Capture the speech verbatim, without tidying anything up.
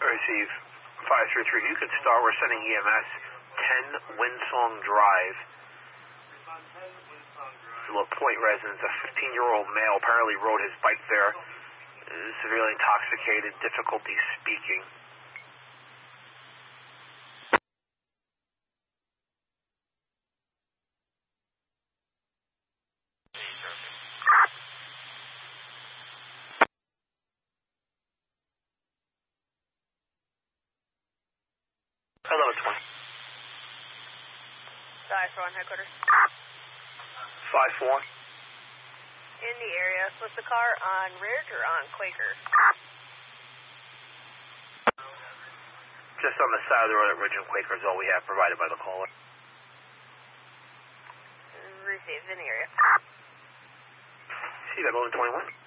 Receive five three three. You could start. We're sending E M S ten Windsong Drive. La Pointe residence. A fifteen-year-old male apparently rode his bike there. Severely intoxicated. Difficulty speaking. eleven twenty. Sorry, for on headquarters. five four. In the area. Was the car on Ridge or on Quaker? Just on the side of the road at Ridge and Quaker is all we have provided by the caller. Received in the area. See that eleven twenty-one?